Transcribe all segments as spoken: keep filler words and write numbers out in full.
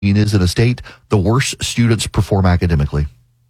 is in a state, the worse students perform academically.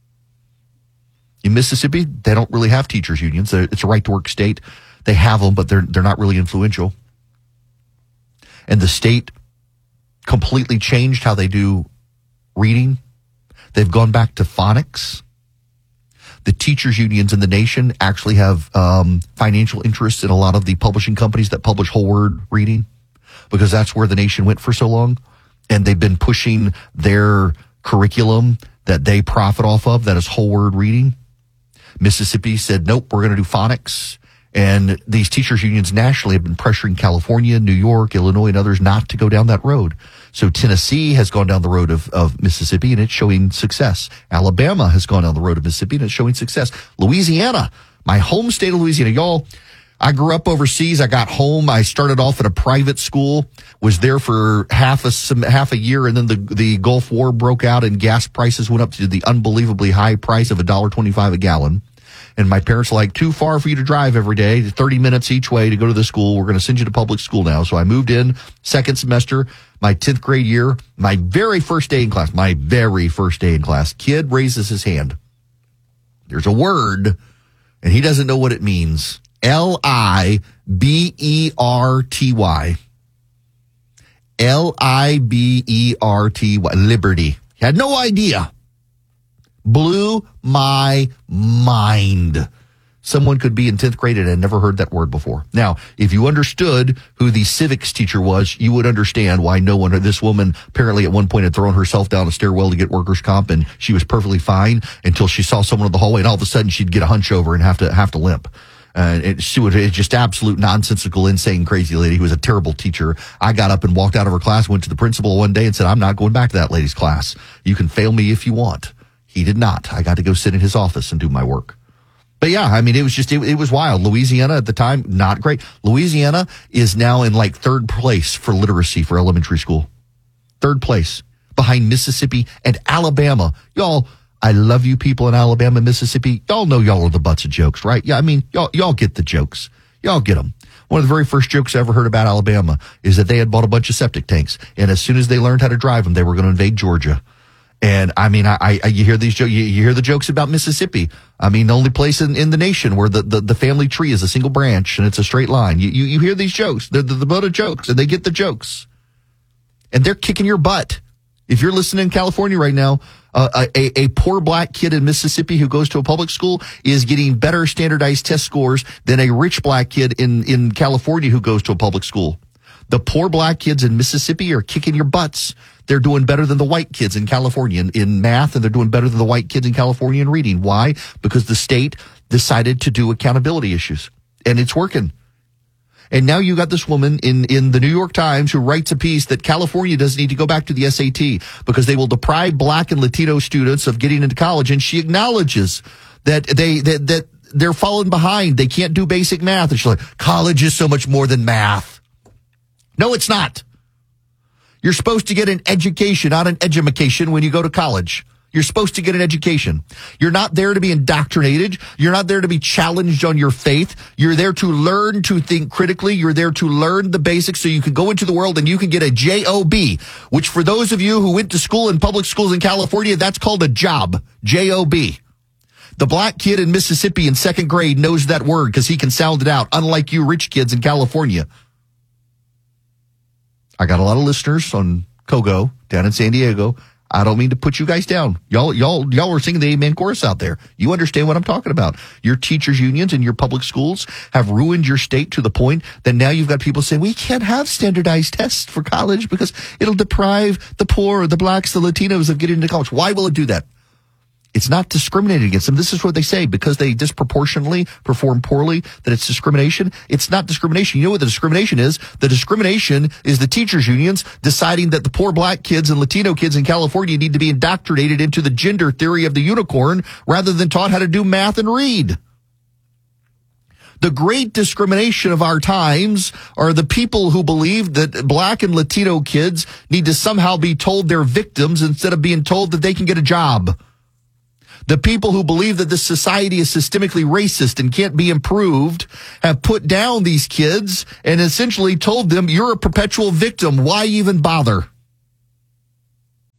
In Mississippi, they don't really have teachers unions. They're, it's a right-to-work state. They have them, but they're they're not really influential. And the state completely changed how they do reading. They've gone back to phonics. The teachers unions in the nation actually have um, financial interests in a lot of the publishing companies that publish whole word reading, because that's where the nation went for so long. And they've been pushing their curriculum that they profit off of, that is whole word reading. Mississippi said, nope, we're going to do phonics. And these teachers unions nationally have been pressuring California, New York, Illinois, and others not to go down that road. So Tennessee has gone down the road of, of Mississippi, and it's showing success. Alabama has gone down the road of Mississippi, and it's showing success. Louisiana, my home state of Louisiana, y'all, I grew up overseas. I got home. I started off at a private school, was there for half a sem- half a year, and then the the Gulf War broke out, and gas prices went up to the unbelievably high price of one dollar twenty-five a gallon. And my parents were like, too far for you to drive every day, thirty minutes each way to go to the school. We're going to send you to public school now. So I moved in second semester, my tenth grade year, my very first day in class, my very first day in class, kid raises his hand. There's a word, and he doesn't know what it means. L I B E R T Y. L I B E R T Y. Liberty. He had no idea. Blew my mind. Someone could be in tenth grade and had never heard that word before. Now, if you understood who the civics teacher was, you would understand why no one, this woman apparently at one point had thrown herself down a stairwell to get workers' comp, and she was perfectly fine until she saw someone in the hallway, and all of a sudden she'd get a hunch over and have to have to limp. Uh, it, she was just absolute nonsensical, insane, crazy lady who was a terrible teacher. I got up and walked out of her class, went to the principal one day and said, I'm not going back to that lady's class. You can fail me if you want. He did not. I got to go sit in his office and do my work. But yeah, I mean, it was just, it, it was wild. Louisiana at the time, not great. Louisiana is now in like third place for literacy for elementary school. Third place behind Mississippi and Alabama. Y'all, I love you people in Alabama and Mississippi. Y'all know y'all are the butts of jokes, right? Yeah, I mean, y'all, y'all get the jokes. Y'all get them. One of the very first jokes I ever heard about Alabama is that they had bought a bunch of septic tanks, and as soon as they learned how to drive them, they were going to invade Georgia. And I mean, I, I you hear these jokes, you, you hear the jokes about Mississippi. I mean, the only place in, in the nation where the, the, the family tree is a single branch and it's a straight line. You, you, you hear these jokes. They're the, the butt of jokes, and they get the jokes. And they're kicking your butt. If you're listening in California right now, uh, a, a poor black kid in Mississippi who goes to a public school is getting better standardized test scores than a rich black kid in, in California who goes to a public school. The poor black kids in Mississippi are kicking your butts. They're doing better than the white kids in California in, in math, and they're doing better than the white kids in California in reading. Why? Because the state decided to do accountability issues, and it's working. And now you got this woman in, in the New York Times who writes a piece that California doesn't need to go back to the S A T because they will deprive black and Latino students of getting into college. And she acknowledges that they, that, that they're falling behind. They can't do basic math. And she's like, college is so much more than math. No, it's not. You're supposed to get an education, not an edumacation when you go to college. You're supposed to get an education. You're not there to be indoctrinated. You're not there to be challenged on your faith. You're there to learn to think critically. You're there to learn the basics so you can go into the world and you can get a J O B, which for those of you who went to school in public schools in California, that's called a job, J O B. The black kid in Mississippi in second grade knows that word because he can sound it out, unlike you rich kids in California. I got a lot of listeners on Kogo down in San Diego. I don't mean to put you guys down. Y'all, y'all, y'all were singing the Amen chorus out there. You understand what I'm talking about. Your teachers unions and your public schools have ruined your state to the point that now you've got people saying, we can't have standardized tests for college because it'll deprive the poor, the blacks, the Latinos of getting into college. Why will it do that? It's not discriminating against them. This is what they say. Because they disproportionately perform poorly, that it's discrimination. It's not discrimination. You know what the discrimination is? The discrimination is the teachers unions deciding that the poor black kids and Latino kids in California need to be indoctrinated into the gender theory of the unicorn rather than taught how to do math and read. The great discrimination of our times are the people who believe that black and Latino kids need to somehow be told they're victims instead of being told that they can get a job. The people who believe that this society is systemically racist and can't be improved have put down these kids and essentially told them, you're a perpetual victim. Why even bother?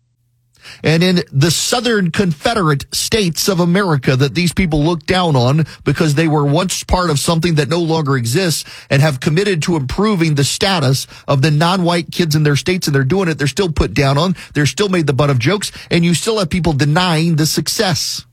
and in the Southern Confederate States of America that these people look down on because they were once part of something that no longer exists and have committed to improving the status of the non-white kids in their states, and they're doing it. They're still put down on. They're still made the butt of jokes, and you still have people denying the success.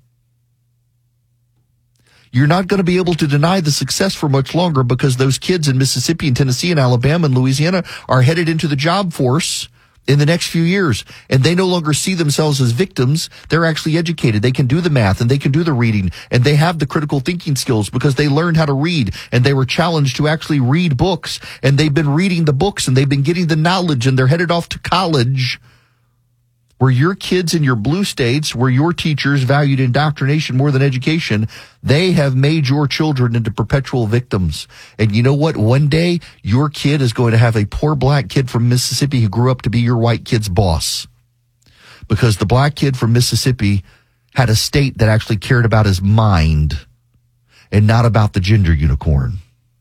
You're not going to be able to deny the success for much longer because those kids in Mississippi and Tennessee and Alabama and Louisiana are headed into the job force in the next few years, and they no longer see themselves as victims. They're actually educated. They can do the math and they can do the reading, and they have the critical thinking skills because they learned how to read, and they were challenged to actually read books, and they've been reading the books, and they've been getting the knowledge, and they're headed off to college. Where your kids in your blue states, where your teachers valued indoctrination more than education, they have made your children into perpetual victims. And you know what? One day, your kid is going to have a poor black kid from Mississippi who grew up to be your white kid's boss. Because the black kid from Mississippi had a state that actually cared about his mind and not about the gender unicorn.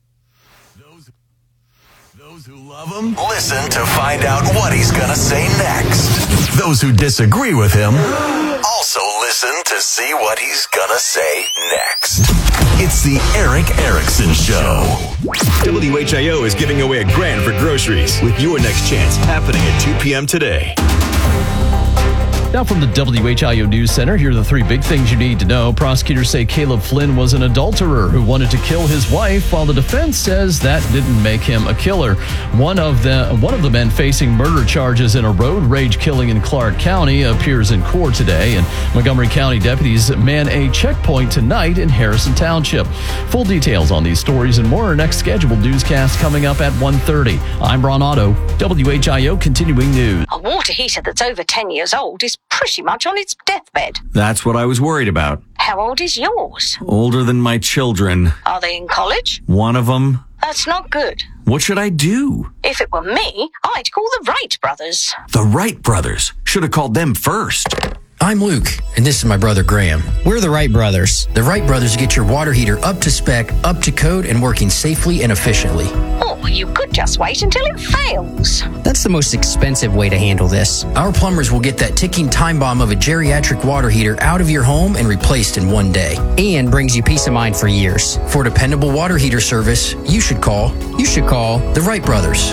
Love him? Listen to find out what he's gonna say next. Those who disagree with him, also listen to see what he's gonna say next. It's the Erick Erickson Show. W H I O is giving away a grand for groceries with your next chance happening at two p.m. today. Now from the W H I O News Center, here are the three big things you need to know. Prosecutors say Caleb Flynn was an adulterer who wanted to kill his wife, while the defense says that didn't make him a killer. One of the one of the men facing murder charges in a road rage killing in Clark County appears in court today, and Montgomery County deputies man a checkpoint tonight in Harrison Township. Full details on these stories and more are next scheduled newscast coming up at one thirty. I'm Ron Otto, W H I O Continuing News. A water heater that's over ten years old is pretty much on its deathbed. That's what I was worried about. How old is yours? Older than my children. Are they in college? One of them. That's not good. What should I do? If it were me, I'd call the Wright brothers. The Wright brothers. Should have called them first. I'm Luke, and this is my brother Graham. We're the Wright brothers. The Wright brothers get your water heater up to spec, up to code, and working safely and efficiently. Or you could just wait until it fails. That's the most expensive way to handle this. Our plumbers will get that ticking time bomb of a geriatric water heater out of your home and replaced in one day. And brings you peace of mind for years. For dependable water heater service, you should call, you should call the Wright brothers.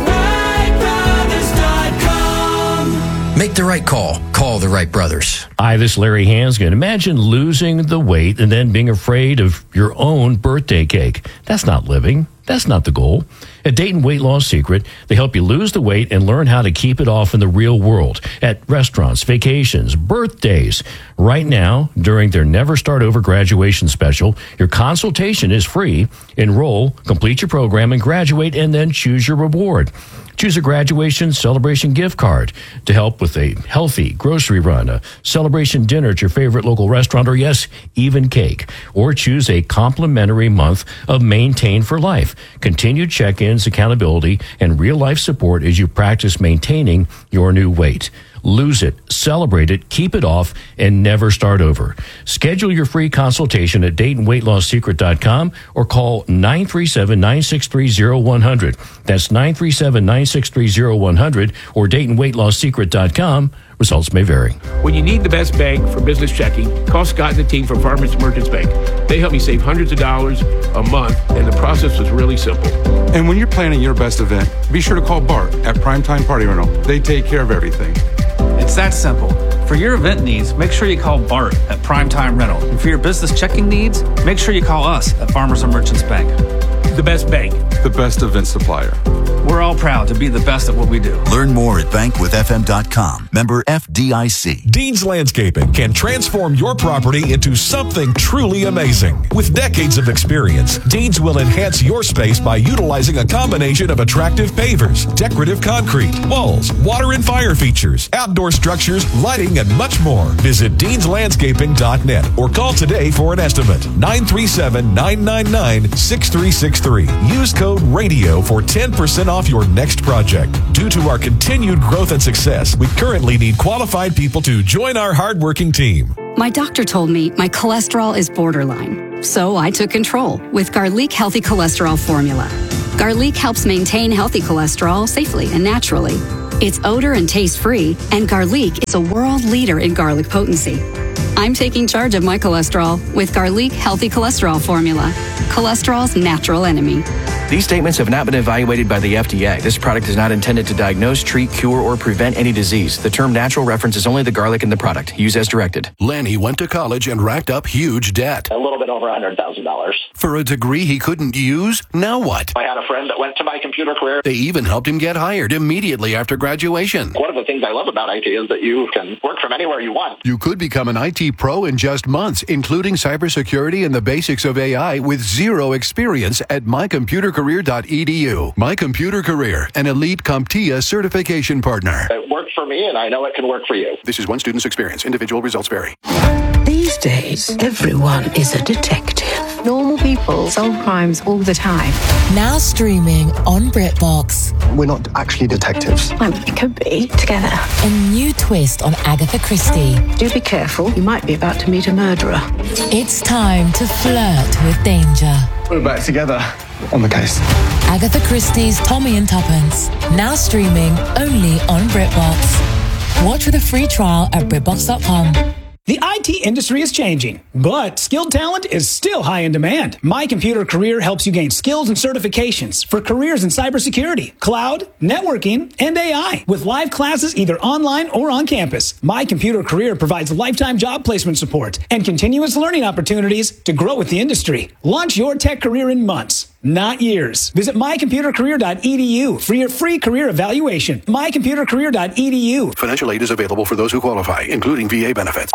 Make the right call. Call the Wright brothers. Hi, this is Larry Hansgen. Imagine losing the weight and then being afraid of your own birthday cake. That's not living. That's not the goal. At Dayton Weight Loss Secret, they help you lose the weight and learn how to keep it off in the real world at restaurants, vacations, birthdays. Right now, during their Never Start Over graduation special, your consultation is free. Enroll, complete your program, and graduate, and then choose your reward. Choose a graduation celebration gift card to help with a healthy grocery run, a celebration dinner at your favorite local restaurant, or yes, even cake. Or choose a complimentary month of Maintain for Life. Continued check-ins, accountability, and real-life support as you practice maintaining your new weight. Lose it, celebrate it, keep it off, and never start over. Schedule your free consultation at Dayton Weight Loss Secret dot com or call nine three seven, nine six three, zero one zero zero. That's nine three seven, nine six three, zero one zero zero or Dayton Weight Loss Secret dot com. Results may vary. When you need the best bank for business checking, call Scott and the team from Farmers Merchants Bank. They help me save hundreds of dollars a month, and the process was really simple. And when you're planning your best event, be sure to call Bart at Primetime Party Rental. They take care of everything. It's that simple. For your event needs, make sure you call Bart at Primetime Rental. And for your business checking needs, make sure you call us at Farmers and Merchants Bank. The best bank. The best event supplier. We're all proud to be the best at what we do. Learn more at bank with f m dot com. Member F D I C. Dean's Landscaping can transform your property into something truly amazing. With decades of experience, Dean's will enhance your space by utilizing a combination of attractive pavers, decorative concrete, walls, water and fire features, outdoor structures, lighting, and much more. Visit deans landscaping dot net or call today for an estimate. nine three seven, nine nine nine, six three six three. Use code RADIO for ten percent off your next project. Due to our continued growth and success, we currently need qualified people to join our hardworking team. My doctor told me my cholesterol is borderline, so I took control with Garlic Healthy Cholesterol Formula. Garlic helps maintain healthy cholesterol safely and naturally. It's odor and taste free, and Garlic is a world leader in garlic potency. I'm taking charge of my cholesterol with Garlic Healthy Cholesterol Formula, cholesterol's natural enemy. These statements have not been evaluated by the F D A. This product is not intended to diagnose, treat, cure, or prevent any disease. The term natural references only the garlic in the product. Use as directed. Lanny went to college and racked up huge debt. A little bit over one hundred thousand dollars. For a degree he couldn't use? Now what? I had a friend that went to My Computer Career. They even helped him get hired immediately after graduation. One of the things I love about I T is that you can work from anywhere you want. You could become an I T pro in just months, including cybersecurity and the basics of A I with zero experience at my computer career dot e d u. My Computer Career, an elite CompTIA certification partner. It worked for me, and I know it can work for you. This is one student's experience. Individual results vary. These days, everyone is a detective. Normal people solve crimes all the time. Now streaming on BritBox. We're not actually detectives. Well, we could be together. A new twist on Agatha Christie. Do be careful. You might be about to meet a murderer. It's time to flirt with danger. We're back together on the case. Agatha Christie's Tommy and Tuppence. Now streaming only on BritBox. Watch with a free trial at BritBox dot com. The I T industry is changing, but skilled talent is still high in demand. My Computer Career helps you gain skills and certifications for careers in cybersecurity, cloud, networking, and A I with live classes either online or on campus. My Computer Career provides lifetime job placement support and continuous learning opportunities to grow with the industry. Launch your tech career in months, not years. Visit my computer career dot e d u for your free career evaluation. my computer career dot e d u. Financial aid is available for those who qualify, including V A benefits.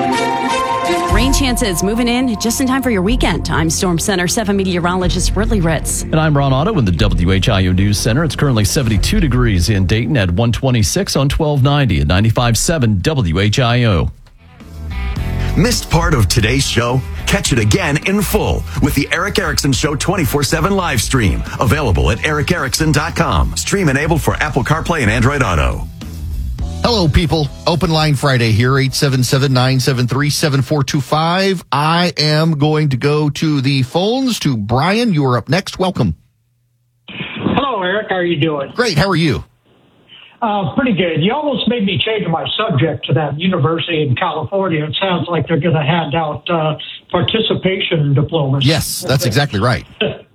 Rain chances moving in just in time for your weekend. I'm Storm Center seven meteorologist Ridley Ritz. And I'm Ron Otto in the W H I O News Center. It's currently seventy-two degrees in Dayton at one twenty-six on twelve ninety at ninety-five point seven W H I O. Missed part of today's show? Catch it again in full with the Eric Erickson Show twenty-four seven live stream. Available at eric erickson dot com. Stream enabled for Apple CarPlay and Android Auto. Hello, people. Open Line Friday here, eight seven seven, nine seven three, seven four two five. I am going to go to the phones to Brian. You are up next. Welcome. Hello, Eric. How are you doing? Great. How are you? Uh, pretty good. You almost made me change my subject to that university in California. It sounds like they're going to hand out uh, participation diplomas. Yes, that's exactly right.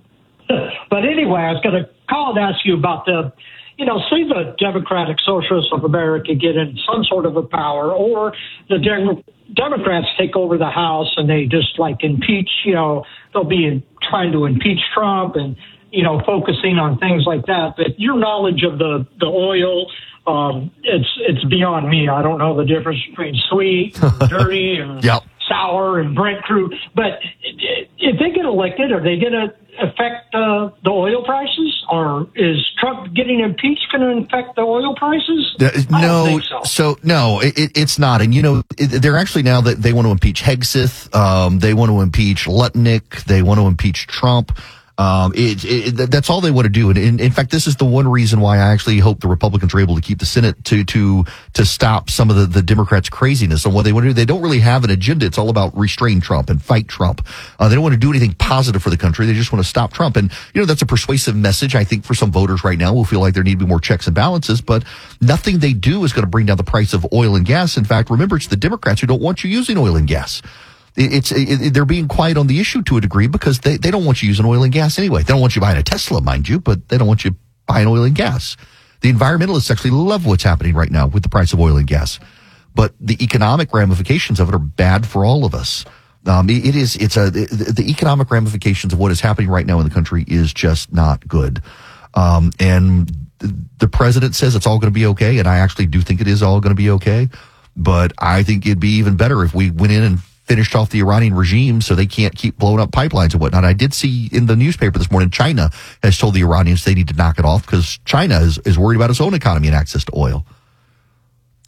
But anyway, I was going to call and ask you about the, you know, say the Democratic Socialists of America get in some sort of a power, or the Dem- Democrats take over the House and they just like impeach, you know, they'll be in, trying to impeach Trump and, you know, focusing on things like that. But your knowledge of the, the oil, um, it's it's beyond me. I don't know the difference between sweet, and dirty, and yep. sour, and Brent crude. But if they get elected, are they going to affect uh, the oil prices? Or is Trump getting impeached going to affect the oil prices? Uh, I no, don't think so. so no, it, it, it's not. And you know, it, they're actually now that they want to impeach Hegseth, um, they want to impeach Lutnick, they want to impeach Trump. Um, it, it, that's all they want to do. And in, in fact, this is the one reason why I actually hope the Republicans are able to keep the Senate to, to, to stop some of the, the Democrats' craziness on what they want to do. They don't really have an agenda. It's all about restrain Trump and fight Trump. Uh, they don't want to do anything positive for the country. They just want to stop Trump. And, you know, that's a persuasive message, I think, for some voters right now who feel like there need to be more checks and balances, but nothing they do is going to bring down the price of oil and gas. In fact, remember, it's the Democrats who don't want you using oil and gas. It's it, they're being quiet on the issue to a degree because they, they don't want you using oil and gas anyway. They don't want you buying a Tesla, mind you, but they don't want you buying oil and gas. The environmentalists actually love what's happening right now with the price of oil and gas, but the economic ramifications of it are bad for all of us. Um, it, it is it's a the, the economic ramifications of what is happening right now in the country is just not good. Um, and the president says it's all going to be okay, and I actually do think it is all going to be okay. But I think it'd be even better if we went in and finished off the Iranian regime so they can't keep blowing up pipelines and whatnot. I did see in the newspaper this morning, China has told the Iranians they need to knock it off because China is, is worried about its own economy and access to oil.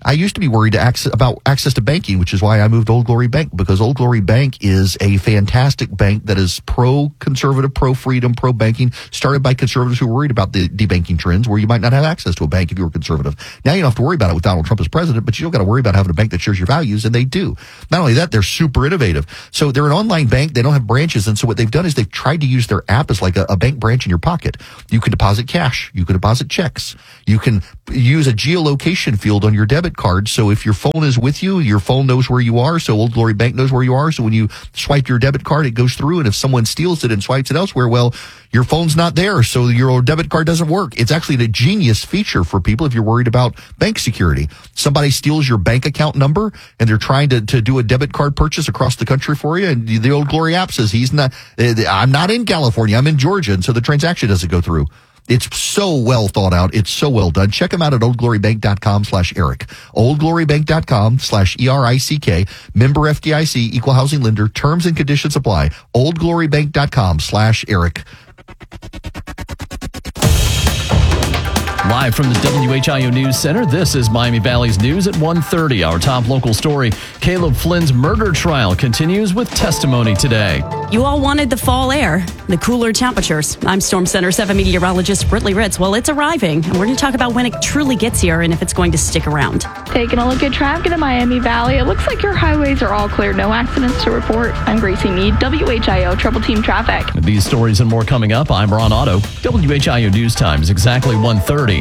I used to be worried to access, about access to banking, which is why I moved to Old Glory Bank, because Old Glory Bank is a fantastic bank that is pro-conservative, pro-freedom, pro-banking, started by conservatives who were worried about the debanking trends where you might not have access to a bank if you were conservative. Now you don't have to worry about it with Donald Trump as president, but you don't got to worry about having a bank that shares your values, and they do. Not only that, they're super innovative. So they're an online bank. They don't have branches, and so what they've done is they've tried to use their app as like a, a bank branch in your pocket. You can deposit cash. You can deposit checks. You can use a geolocation field on your debit card. So if your phone is with you, your phone knows where you are. So Old Glory Bank knows where you are. So when you swipe your debit card, it goes through. And if someone steals it and swipes it elsewhere, well, your phone's not there. So your debit card doesn't work. It's actually a genius feature for people if you're worried about bank security. Somebody steals your bank account number and they're trying to, to do a debit card purchase across the country for you. And the Old Glory app says he's not, I'm not in California. I'm in Georgia. And so the transaction doesn't go through. It's so well thought out. It's so well done. Check them out at oldglorybank.com slash Eric. oldglorybank.com slash E R I C K. Member F D I C, equal housing lender. Terms and conditions apply. oldglorybank.com slash Eric. Live from the W H I O News Center, this is Miami Valley's News at one thirty. Our top local story, Caleb Flynn's murder trial continues with testimony today. You all wanted the fall air, the cooler temperatures. I'm Storm Center seven meteorologist Britley Ritz. Well, it's arriving, and we're going to talk about when it truly gets here and if it's going to stick around. Taking a look at traffic in the Miami Valley. It looks like your highways are all clear. No accidents to report. I'm Gracie Mead, W H I O Trouble Team Traffic. These stories and more coming up. I'm Ron Otto. W H I O News Time is exactly one thirty.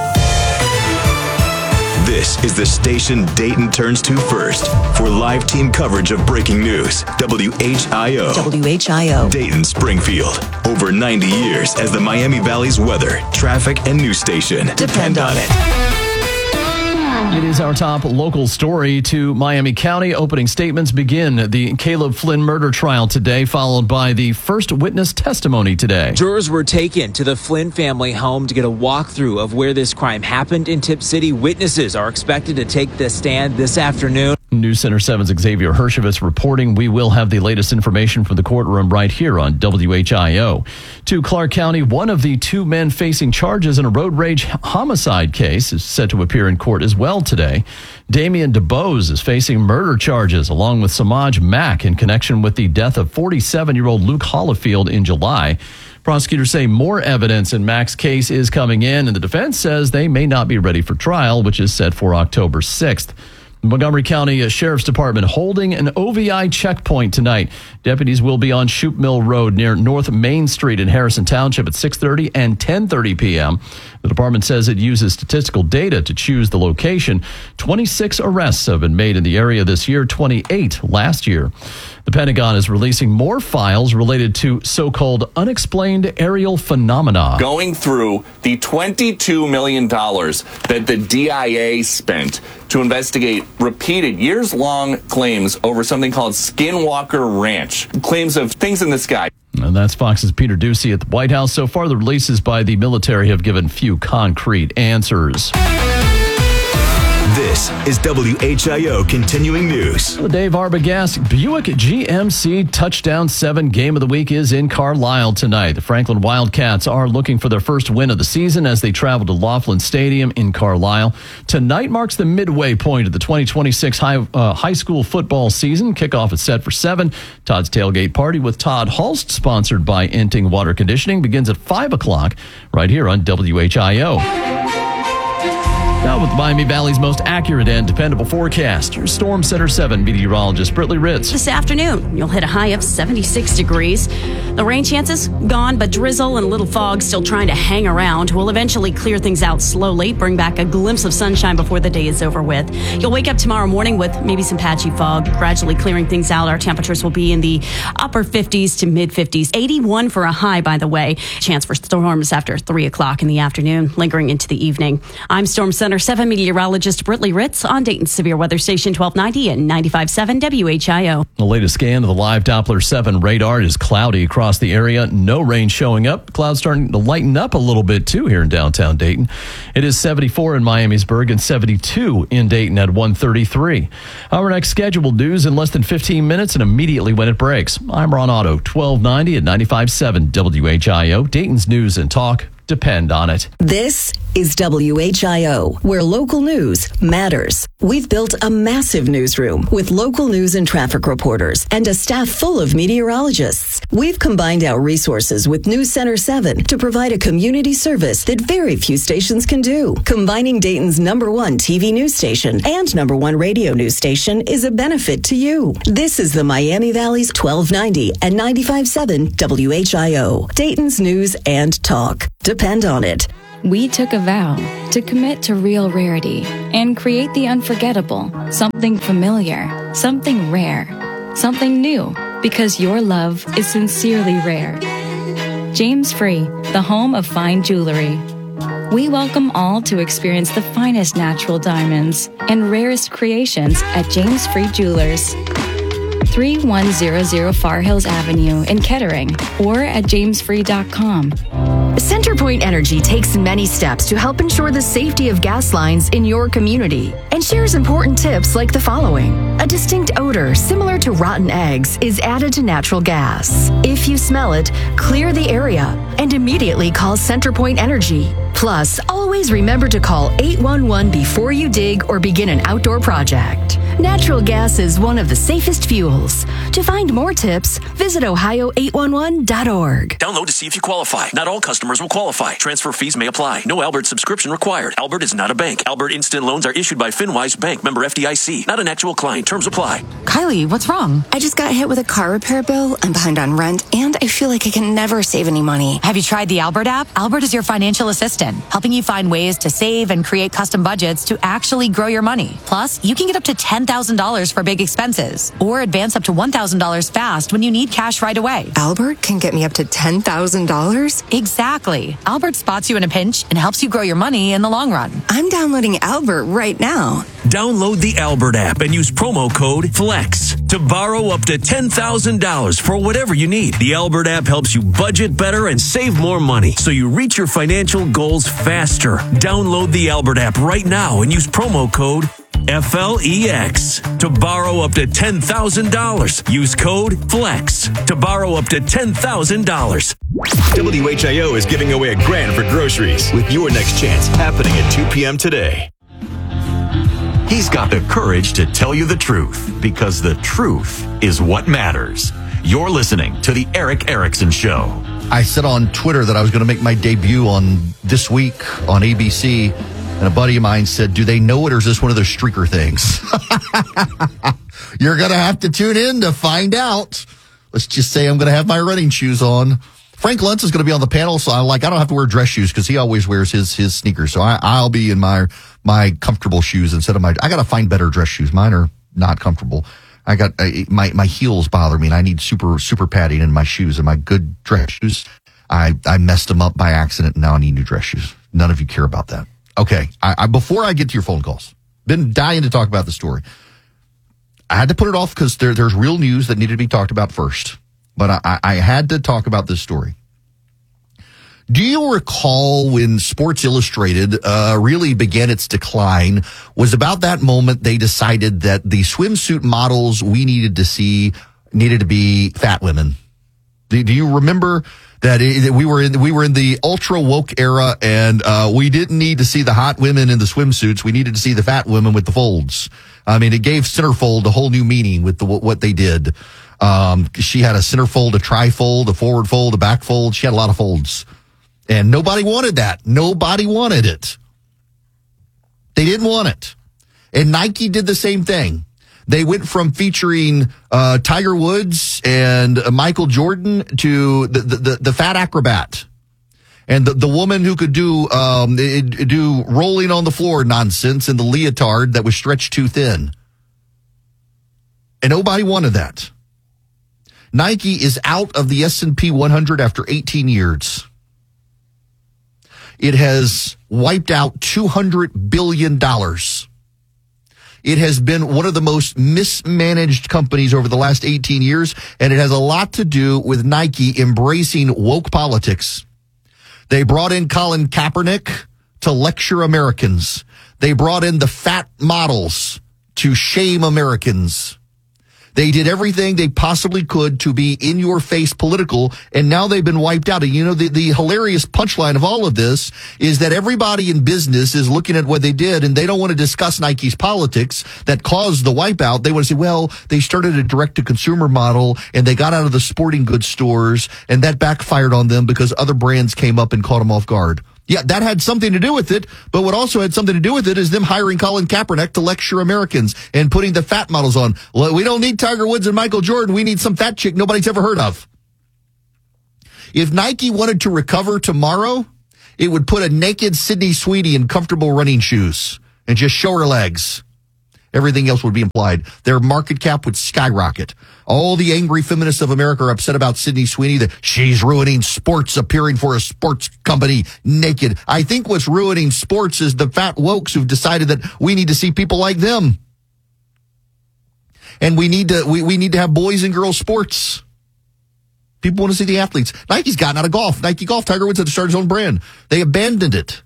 This is the station Dayton turns to first for live team coverage of breaking news. W H I O. W H I O. Dayton Springfield. Over ninety years as the Miami Valley's weather, traffic, and news station. Depend on it. It is our top local story to Miami County. Opening statements begin the Caleb Flynn murder trial today, followed by the first witness testimony today. Jurors were taken to the Flynn family home to get a walkthrough of where this crime happened in Tip City. Witnesses are expected to take the stand this afternoon. News Center seven's Xavier Hershevitz reporting. We will have the latest information from the courtroom right here on W H I O. To Clark County, one of the two men facing charges in a road rage homicide case is set to appear in court as well today. Damian DeBose is facing murder charges along with Samaj Mack in connection with the death of forty-seven-year-old Luke Hollifield in July. Prosecutors say more evidence in Mack's case is coming in, and the defense says they may not be ready for trial, which is set for October sixth. Montgomery County Sheriff's Department holding an O V I checkpoint tonight. Deputies will be on Shoup Mill Road near North Main Street in Harrison Township at six thirty and ten thirty p.m. The department says it uses statistical data to choose the location. twenty-six arrests have been made in the area this year, twenty-eight last year. The Pentagon is releasing more files related to so-called unexplained aerial phenomena. Going through the twenty-two million dollars that the D I A spent to investigate repeated years-long claims over something called Skinwalker Ranch. Claims of things in the sky. And that's Fox's Peter Ducey at the White House. So far, the releases by the military have given few concrete answers. This is W H I O Continuing News. The Dave Arbogast Buick G M C Touchdown seven Game of the Week is in Carlisle tonight. The Franklin Wildcats are looking for their first win of the season as they travel to Laughlin Stadium in Carlisle. Tonight marks the midway point of the twenty twenty-six high, uh, high school football season. Kickoff is set for seven. Todd's Tailgate Party with Todd Hulst, sponsored by Enting Water Conditioning, begins at five o'clock right here on W H I O. Now with Miami Valley's most accurate and dependable forecast, your Storm Center seven meteorologist Britley Ritz. This afternoon, you'll hit a high of seventy-six degrees. The rain chances gone, but drizzle and a little fog still trying to hang around. We'll eventually clear things out slowly, bring back a glimpse of sunshine before the day is over with. You'll wake up tomorrow morning with maybe some patchy fog, gradually clearing things out. Our temperatures will be in the upper fifties to mid fifties. eighty-one for a high, by the way. Chance for storms after three o'clock in the afternoon, lingering into the evening. I'm Storm Center seven meteorologist Britley Ritz on Dayton's Severe Weather Station twelve ninety and ninety-five point seven W H I O. The latest scan of the live Doppler seven radar is cloudy across the area. No rain showing up. Clouds starting to lighten up a little bit too here in downtown Dayton. It is seventy-four in Miamisburg and seventy-two in Dayton at one thirty-three. Our next scheduled news in less than fifteen minutes and immediately when it breaks. I'm Ron Otto, twelve ninety at ninety-five point seven W H I O, Dayton's News and Talk. Depend on it. This is W H I O, where local news matters. We've built a massive newsroom with local news and traffic reporters and a staff full of meteorologists. We've combined our resources with News Center seven to provide a community service that very few stations can do. Combining Dayton's number one T V news station and number one radio news station is a benefit to you. This is the Miami Valley's twelve ninety and ninety-five point seven W H I O, Dayton's news and talk. Depend on it. We took a vow to commit to real rarity and create the unforgettable, something familiar, something rare, something new, because your love is sincerely rare. James Free, the home of fine jewelry. We welcome all to experience the finest natural diamonds and rarest creations at James Free Jewelers. thirty-one hundred Far Hills Avenue in Kettering or at james free dot com. CenterPoint Energy takes many steps to help ensure the safety of gas lines in your community and shares important tips like the following. A distinct odor similar to rotten eggs is added to natural gas. If you smell it, clear the area and immediately call CenterPoint Energy. Plus, always remember to call eight one one before you dig or begin an outdoor project. Natural gas is one of the safest fuels. To find more tips, visit ohio eight one one dot org. Download to see if you qualify. Not all customers will qualify. Transfer fees may apply. No Albert subscription required. Albert is not a bank. Albert Instant Loans are issued by FinWise Bank, member F D I C. Not an actual client. Terms apply. Kylie, what's wrong? I just got hit with a car repair bill. I'm behind on rent, and I feel like I can never save any money. Have you tried the Albert app? Albert is your financial assistant, helping you find ways to save and create custom budgets to actually grow your money. Plus, you can get up to ten thousand dollars for big expenses or advance up to one thousand dollars fast when you need cash right away. Albert can get me up to ten thousand dollars? Exactly. Albert spots you in a pinch and helps you grow your money in the long run. I'm downloading Albert right now. Download the Albert app and use promo code FLEX to borrow up to ten thousand dollars for whatever you need. The Albert app helps you budget better and save more money so you reach your financial goals faster. Download the Albert app right now and use promo code F L E X to borrow up to ten thousand dollars. Use code FLEX to borrow up to ten thousand dollars. W H I O is giving away a grand for groceries with your next chance happening at two p.m. today. He's got the courage to tell you the truth because the truth is what matters. You're listening to The Eric Erickson Show. I said on Twitter that I was going to make my debut on This Week on A B C, and a buddy of mine said, do they know it or is this one of those streaker things? You're going to have to tune in to find out. Let's just say I'm going to have my running shoes on. Frank Luntz is going to be on the panel, so I like I don't have to wear dress shoes because he always wears his his sneakers. So I, I'll be in my my comfortable shoes instead of my. I got to find better dress shoes. Mine are not comfortable. I got I, my my heels bother me, and I need super super padding in my shoes. And my good dress shoes, I I messed them up by accident, and now I need new dress shoes. None of you care about that. Okay, I, I before I get to your phone calls, been dying to talk about the story. I had to put it off because there there's real news that needed to be talked about first. But I, I had to talk about this story. Do you recall when Sports Illustrated uh, really began its decline? Was about that moment they decided that the swimsuit models we needed to see needed to be fat women. Do, do you remember that, it, that we were in we were in the ultra woke era, and uh, we didn't need to see the hot women in the swimsuits. We needed to see the fat women with the folds. I mean, it gave centerfold a whole new meaning with the, what they did. Um, she had a centerfold, a trifold, a forward fold, a back fold. She had a lot of folds. And nobody wanted that. Nobody wanted it. They didn't want it. And Nike did the same thing. They went from featuring uh, Tiger Woods and uh, Michael Jordan to the, the, the, the fat acrobat. And the, the woman who could do um, do rolling on the floor nonsense in the leotard that was stretched too thin. And nobody wanted that. Nike is out of the S and P one hundred after eighteen years. It has wiped out two hundred billion dollars. It has been one of the most mismanaged companies over the last eighteen years, and it has a lot to do with Nike embracing woke politics. They brought in Colin Kaepernick to lecture Americans. They brought in the fat models to shame Americans. They did everything they possibly could to be in your face political, and now they've been wiped out. And you know, the, the hilarious punchline of all of this is that everybody in business is looking at what they did, and they don't want to discuss Nike's politics that caused the wipeout. They want to say, well, they started a direct-to-consumer model, and they got out of the sporting goods stores, and that backfired on them because other brands came up and caught them off guard. Yeah, that had something to do with it, but what also had something to do with it is them hiring Colin Kaepernick to lecture Americans and putting the fat models on. Well, we don't need Tiger Woods and Michael Jordan. We need some fat chick nobody's ever heard of. If Nike wanted to recover tomorrow, it would put a naked Sydney Sweeney in comfortable running shoes and just show her legs. Everything else would be implied. Their market cap would skyrocket. All the angry feminists of America are upset about Sydney Sweeney, that she's ruining sports, appearing for a sports company naked. I think what's ruining sports is the fat wokes who've decided that we need to see people like them. And we need to, we, we need to have boys and girls sports. People want to see the athletes. Nike's gotten out of golf. Nike Golf, Tiger Woods had to start his own brand. They abandoned it.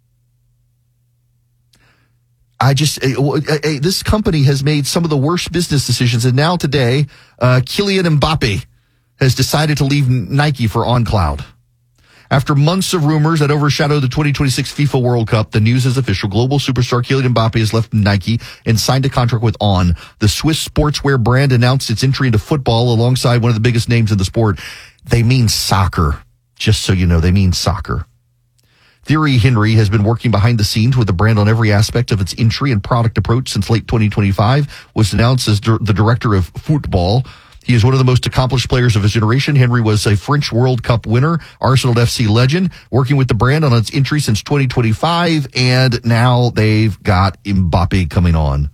I just, uh, uh, uh, this company has made some of the worst business decisions. And now today, uh, Kylian Mbappe has decided to leave Nike for OnCloud. After months of rumors that overshadowed the twenty twenty-six FIFA World Cup, the news is official. Global superstar Kylian Mbappe has left Nike and signed a contract with On. The Swiss sportswear brand announced its entry into football alongside one of the biggest names in the sport. They mean soccer. Just so you know, they mean soccer. Thierry Henry has been working behind the scenes with the brand on every aspect of its entry and product approach since late twenty twenty-five, was announced as the director of football. He is one of the most accomplished players of his generation. Henry was a French World Cup winner, Arsenal F C legend, working with the brand on its entry since twenty twenty-five, and now they've got Mbappe coming on.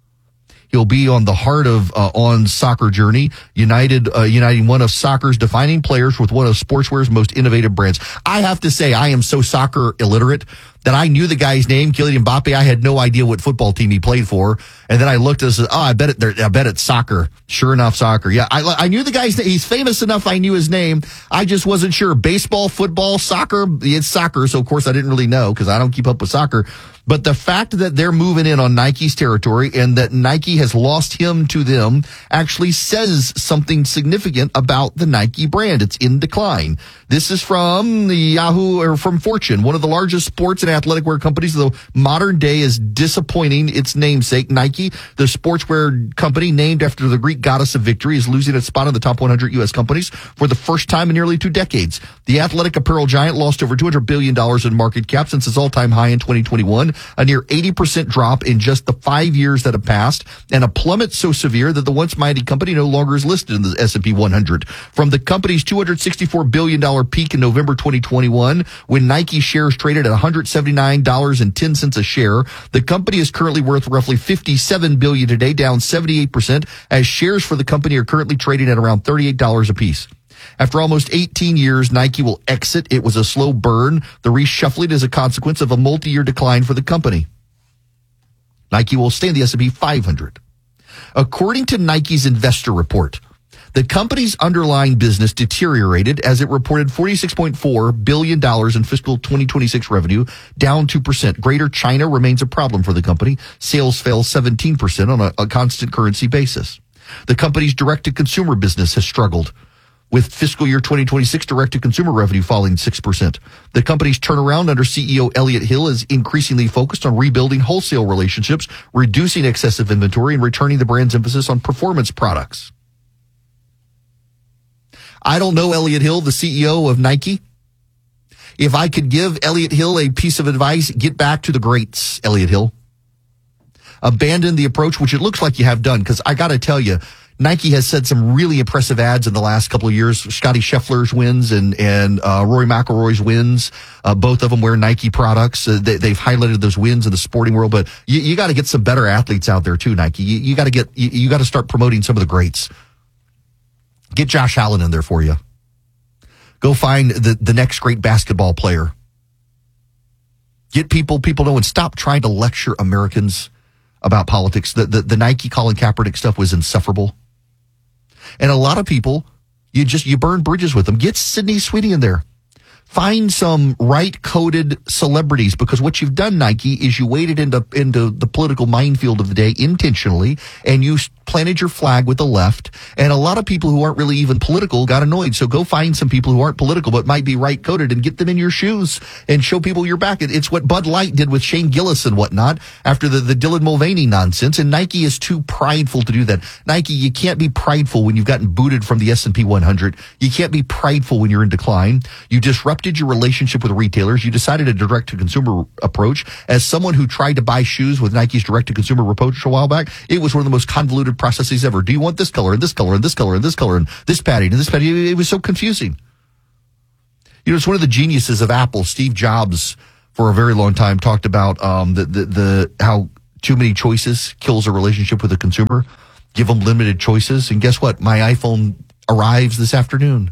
He'll be on the heart of uh, On Soccer Journey, united, uh, uniting one of soccer's defining players with one of sportswear's most innovative brands. I have to say, I am so soccer illiterate that I knew the guy's name, Kylian Mbappe. I had no idea what football team he played for. And then I looked and said, oh, I bet it, I bet it's soccer. Sure enough, soccer. Yeah, I, I knew the guy's name. He's famous enough. I knew his name. I just wasn't sure. Baseball, football, soccer. It's soccer. So of course I didn't really know because I don't keep up with soccer. But the fact that they're moving in on Nike's territory and that Nike has lost him to them actually says something significant about the Nike brand. It's in decline. This is from the Yahoo or from Fortune, one of the largest sports and athletic wear companies of the modern day, is disappointing its namesake. Nike, the sportswear company named after the Greek goddess of victory, is losing its spot in the top one hundred U S companies for the first time in nearly two decades. The athletic apparel giant lost over two hundred billion dollars in market cap since its all-time high in twenty twenty-one, a near eighty percent drop in just the five years that have passed, and a plummet so severe that the once mighty company no longer is listed in the S and P one hundred. From the company's two hundred sixty-four billion dollars peak in November twenty twenty-one, when Nike shares traded at one hundred seventy-nine dollars and ten cents a share, the company is currently worth roughly fifty-seven billion dollars today, down seventy-eight percent, as shares for the company are currently trading at around thirty-eight dollars a piece. After almost eighteen years, Nike will exit. It was a slow burn. The reshuffling is a consequence of a multi-year decline for the company. Nike will stay in the S and P five hundred. According to Nike's investor report, the company's underlying business deteriorated as it reported forty-six point four billion dollars in fiscal twenty twenty-six revenue, down two percent. Greater China remains a problem for the company. Sales fell seventeen percent on a, a constant currency basis. The company's direct-to-consumer business has struggled, with fiscal year twenty twenty-six direct-to-consumer revenue falling six percent. The company's turnaround under C E O Elliott Hill is increasingly focused on rebuilding wholesale relationships, reducing excessive inventory, and returning the brand's emphasis on performance products. I don't know Elliott Hill, the C E O of Nike. If I could give Elliott Hill a piece of advice, get back to the greats, Elliott Hill. Abandon the approach, which it looks like you have done, because I got to tell you, Nike has said some really impressive ads in the last couple of years. Scotty Scheffler's wins and and uh, Rory McIlroy's wins. Uh, both of them wear Nike products. Uh, they, they've highlighted those wins in the sporting world. But you, you got to get some better athletes out there too, Nike. You, you got to get you, you got to start promoting some of the greats. Get Josh Allen in there for you. Go find the the next great basketball player. Get people people know, and stop trying to lecture Americans about politics. The the, the Nike Colin Kaepernick stuff was insufferable. And a lot of people, you just, you burn bridges with them. Get Sydney Sweeney in there. Find some right-coded celebrities, because what you've done, Nike, is you waded into, into the political minefield of the day intentionally, and you planted your flag with the left, and a lot of people who aren't really even political got annoyed. So go find some people who aren't political but might be right-coded and get them in your shoes and show people your back. It's what Bud Light did with Shane Gillis and whatnot after the, the Dylan Mulvaney nonsense, and Nike is too prideful to do that. Nike, you can't be prideful when you've gotten booted from the S and P one hundred. You can't be prideful when you're in decline. You disrupted your relationship with retailers. You decided a direct-to-consumer approach. As someone who tried to buy shoes with Nike's direct-to-consumer approach a while back, it was one of the most convoluted processes ever. Do you want this color and this color and this color and this color and this padding and this padding? It was so confusing. You know, it's one of the geniuses of Apple. Steve Jobs, for a very long time, talked about um, the, the the how too many choices kills a relationship with a consumer. Give them limited choices, and guess what? My iPhone arrives this afternoon.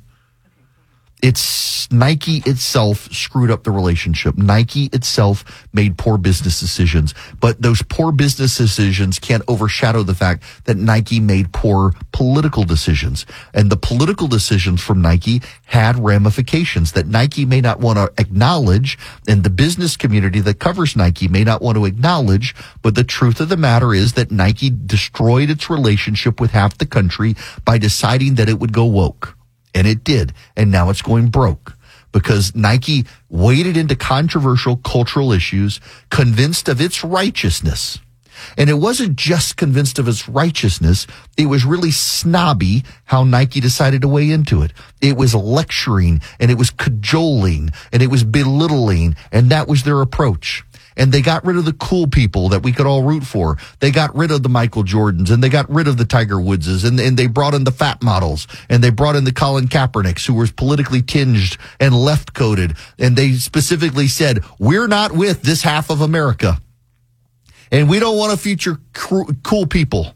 It's Nike itself screwed up the relationship. Nike itself made poor business decisions, but those poor business decisions can't overshadow the fact that Nike made poor political decisions. And the political decisions from Nike had ramifications that Nike may not want to acknowledge, and the business community that covers Nike may not want to acknowledge. But the truth of the matter is that Nike destroyed its relationship with half the country by deciding that it would go woke. And it did. And now it's going broke because Nike waded into controversial cultural issues, convinced of its righteousness. And it wasn't just convinced of its righteousness. It was really snobby how Nike decided to weigh into it. It was lecturing, and it was cajoling, and it was belittling. And that was their approach. And they got rid of the cool people that we could all root for. They got rid of the Michael Jordans, and they got rid of the Tiger Woodses, and, and they brought in the fat models, and they brought in the Colin Kaepernicks, who was politically tinged and left-coded. And they specifically said, we're not with this half of America, and we don't want to feature cool people.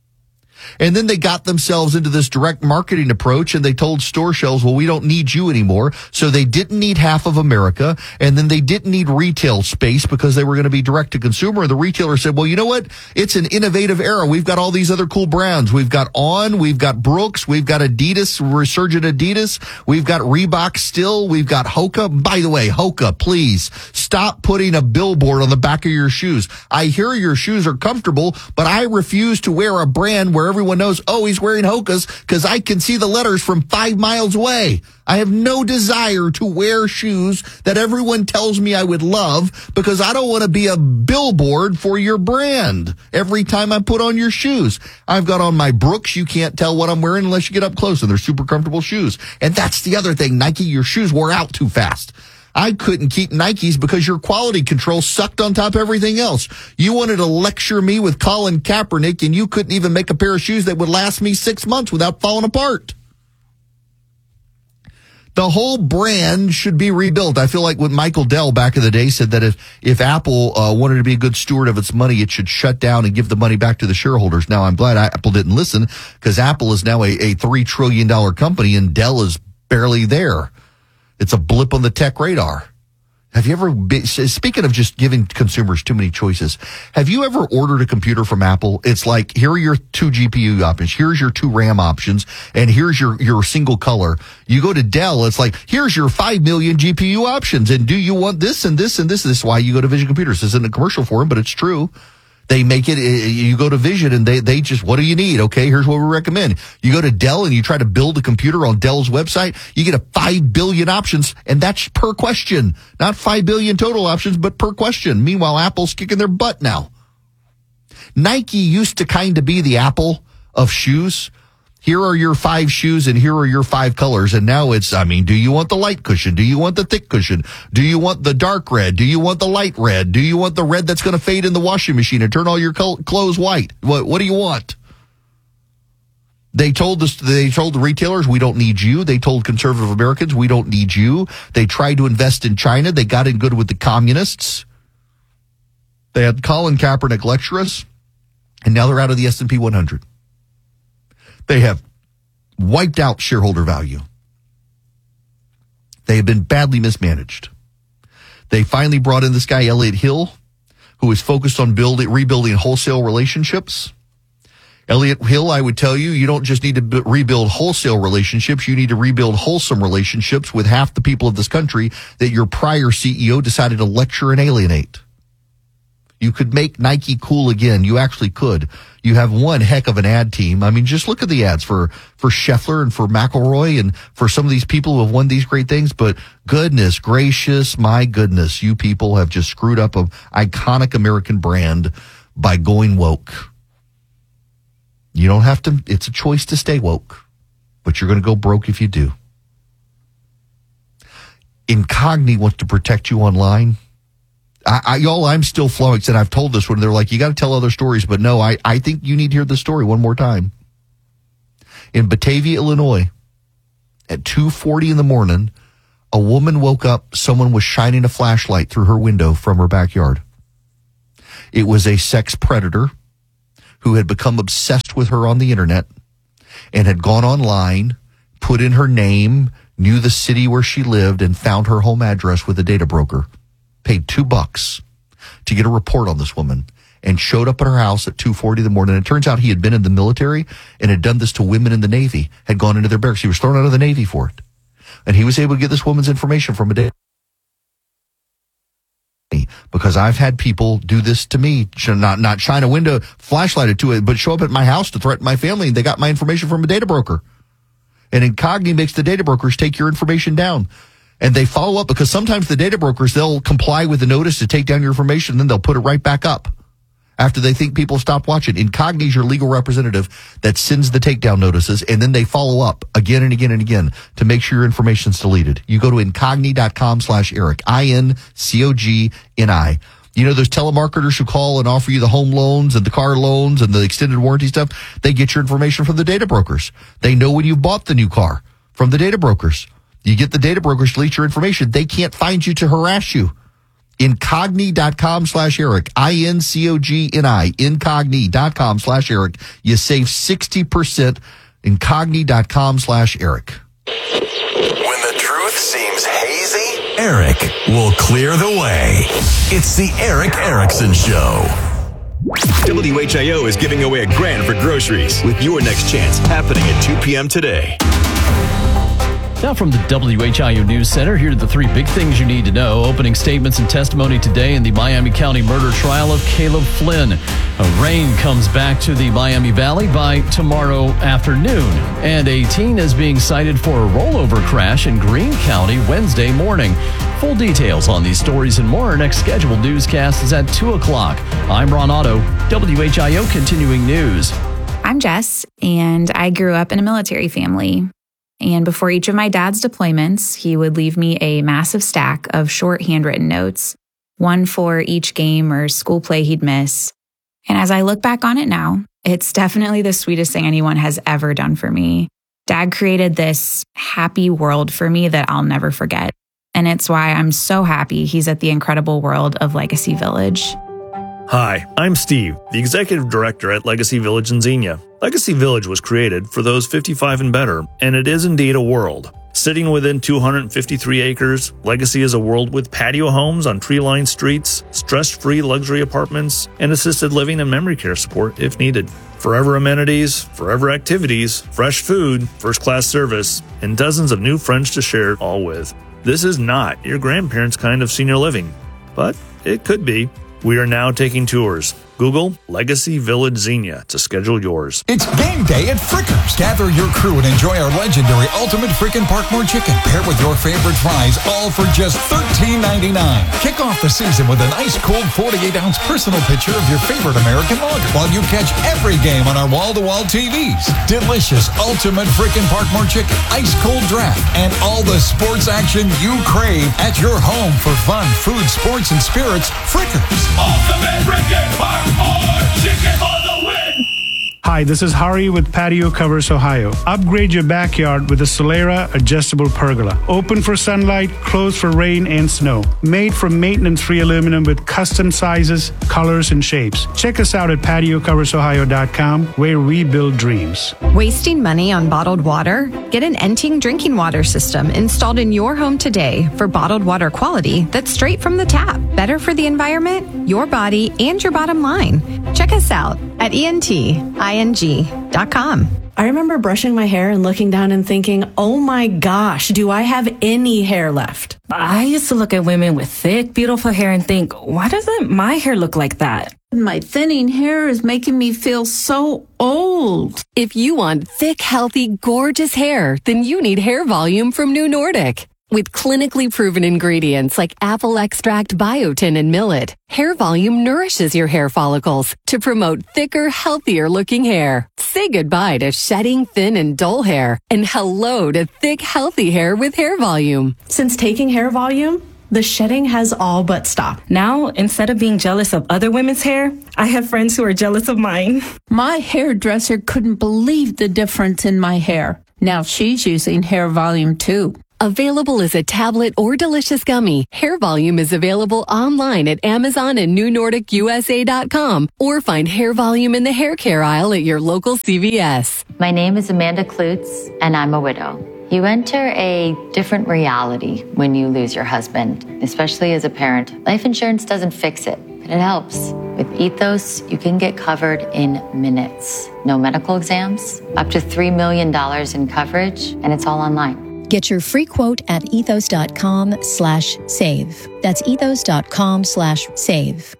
And then they got themselves into this direct marketing approach, and they told store shelves, well, we don't need you anymore. So they didn't need half of America, and then they didn't need retail space because they were going to be direct to consumer. And the retailer said, well, you know what? It's an innovative era. We've got all these other cool brands. We've got On, we've got Brooks, we've got Adidas, Resurgent Adidas, we've got Reebok still, we've got Hoka. By the way, Hoka, please stop putting a billboard on the back of your shoes. I hear your shoes are comfortable, but I refuse to wear a brand where everyone knows, oh, he's wearing Hokas because I can see the letters from five miles away. I have no desire to wear shoes that everyone tells me I would love because I don't want to be a billboard for your brand every time I put on your shoes. I've got on my Brooks. You can't tell what I'm wearing unless you get up close, and they're super comfortable shoes. And that's the other thing, Nike, your shoes wore out too fast. I couldn't keep Nikes because your quality control sucked on top of everything else. You wanted to lecture me with Colin Kaepernick, and you couldn't even make a pair of shoes that would last me six months without falling apart. The whole brand should be rebuilt. I feel like what Michael Dell back in the day said that if, if Apple uh, wanted to be a good steward of its money, it should shut down and give the money back to the shareholders. Now, I'm glad Apple didn't listen because Apple is now a, a three trillion dollars company, and Dell is barely there. It's a blip on the tech radar. Have you ever been, speaking of just giving consumers too many choices, have you ever ordered a computer from Apple? It's like, here are your two G P U options, here's your two RAM options, and here's your, your single color. You go to Dell, it's like, here's your five million G P U options, and do you want this and this and this? This is why you go to Vision Computers. This isn't a commercial for them, but it's true. They make it, you go to Vision and they, they just, what do you need? Okay, here's what we recommend. You go to Dell and you try to build a computer on Dell's website, you get a five billion options, and that's per question. Not five billion total options, but per question. Meanwhile, Apple's kicking their butt now. Nike used to kind of be the Apple of shoes. Here are your five shoes and here are your five colors. And now it's, I mean, do you want the light cushion? Do you want the thick cushion? Do you want the dark red? Do you want the light red? Do you want the red that's going to fade in the washing machine and turn all your clothes white? What, what do you want? They told us, they told the retailers, we don't need you. They told conservative Americans, we don't need you. They tried to invest in China. They got in good with the communists. They had Colin Kaepernick lecture us, and now they're out of the S and P one hundred. They have wiped out shareholder value. They have been badly mismanaged. They finally brought in this guy, Elliott Hill, who is focused on building, rebuilding wholesale relationships. Elliott Hill, I would tell you, you don't just need to b- rebuild wholesale relationships. You need to rebuild wholesome relationships with half the people of this country that your prior C E O decided to lecture and alienate. You could make Nike cool again. You actually could. You have one heck of an ad team. I mean, just look at the ads for, for Scheffler and for McElroy and for some of these people who have won these great things. But goodness gracious, my goodness, you people have just screwed up an iconic American brand by going woke. You don't have to, it's a choice to stay woke, but you're going to go broke if you do. Incogni wants to protect you online. I, I, y'all, I'm still flummoxed, and I've told this one. They're like, you got to tell other stories, but no, I, I think you need to hear the story one more time. In Batavia, Illinois, at two forty in the morning, a woman woke up. Someone was shining a flashlight through her window from her backyard. It was a sex predator who had become obsessed with her on the internet and had gone online, put in her name, knew the city where she lived, and found her home address with a data broker. Paid two bucks to get a report on this woman and showed up at her house at two forty in the morning. And it turns out he had been in the military and had done this to women in the Navy, had gone into their barracks. He was thrown out of the Navy for it. And he was able to get this woman's information from a data. Because I've had people do this to me, not not shine a window, flashlight to it, but show up at my house to threaten my family, and they got my information from a data broker. And Incogni makes the data brokers take your information down. And they follow up because sometimes the data brokers, they'll comply with the notice to take down your information, then they'll put it right back up after they think people stop watching. Incogni is your legal representative that sends the takedown notices, and then they follow up again and again and again to make sure your information's deleted. You go to incogni.com slash Eric, I N C O G N I. You know, those telemarketers who call and offer you the home loans and the car loans and the extended warranty stuff, they get your information from the data brokers. They know when you bought the new car from the data brokers. You get the data brokers to delete your information. They can't find you to harass you. Incogni.com slash Eric. I N C O G N I. Incogni.com slash Eric. You save sixty percent. Incogni.com slash Eric. When the truth seems hazy, Eric will clear the way. It's the Eric Erickson Show. W H I O is giving away a grand for groceries with your next chance happening at two p.m. today. Now from the W H I O News Center, here are the three big things you need to know. Opening statements and testimony today in the Miami County murder trial of Caleb Flynn. A rain comes back to the Miami Valley by tomorrow afternoon. And a teen is being cited for a rollover crash in Greene County Wednesday morning. Full details on these stories and more. Our next scheduled newscast is at two o'clock. I'm Ron Otto, W H I O Continuing News. I'm Jess, and I grew up in a military family. And before each of my dad's deployments, he would leave me a massive stack of short handwritten notes, one for each game or school play he'd miss. And as I look back on it now, it's definitely the sweetest thing anyone has ever done for me. Dad created this happy world for me that I'll never forget. And it's why I'm so happy he's at the incredible world of Legacy Village. Hi, I'm Steve, the Executive Director at Legacy Village in Xenia. Legacy Village was created for those fifty-five and better, and it is indeed a world. Sitting within two hundred fifty-three acres, Legacy is a world with patio homes on tree-lined streets, stress-free luxury apartments, and assisted living and memory care support if needed. Forever amenities, forever activities, fresh food, first-class service, and dozens of new friends to share it all with. This is not your grandparents' kind of senior living, but it could be. We are now taking tours. Google Legacy Village Xenia to schedule yours. It's game day at Frickers. Gather your crew and enjoy our legendary Ultimate Frickin' Parkmore Chicken. Paired with your favorite fries, all for just thirteen ninety-nine. Kick off the season with an ice-cold forty-eight ounce personal picture of your favorite American lager while you catch every game on our wall-to-wall T Vs. Delicious Ultimate Frickin' Parkmore Chicken, ice-cold draft, and all the sports action you crave at your home for fun, food, sports, and spirits. Frickers. Ultimate Frickin' Parkmore Chicken for the win! Hi, this is Hari with Patio Covers Ohio. Upgrade your backyard with a Solera adjustable pergola. Open for sunlight, closed for rain and snow. Made from maintenance-free aluminum with custom sizes, colors, and shapes. Check us out at patio covers ohio dot com, where we build dreams. Wasting money on bottled water? Get an Enting drinking water system installed in your home today for bottled water quality that's straight from the tap. Better for the environment, your body, and your bottom line. Check us out at E N T I N G dot com. I remember brushing my hair and looking down and thinking, oh my gosh, do I have any hair left? I used to look at women with thick, beautiful hair and think, why doesn't my hair look like that? My thinning hair is making me feel so old. If you want thick, healthy, gorgeous hair, then you need Hair Volume from New Nordic. With clinically proven ingredients like apple extract, biotin, and millet, Hair Volume nourishes your hair follicles to promote thicker, healthier looking hair. Say goodbye to shedding, thin, and dull hair, and hello to thick, healthy hair with Hair Volume. Since taking Hair Volume, the shedding has all but stopped. Now, instead of being jealous of other women's hair, I have friends who are jealous of mine. My hairdresser couldn't believe the difference in my hair. Now she's using Hair Volume too. Available as a tablet or delicious gummy, Hair Volume is available online at Amazon and New Nordic U S A dot com, or find Hair Volume in the hair care aisle at your local C V S. My name is Amanda Klutz, and I'm a widow. You enter a different reality when you lose your husband, especially as a parent. Life insurance doesn't fix it, but it helps. With Ethos, you can get covered in minutes. No medical exams, up to three million dollars in coverage, and it's all online. Get your free quote at ethos.com slash save. That's ethos.com slash save.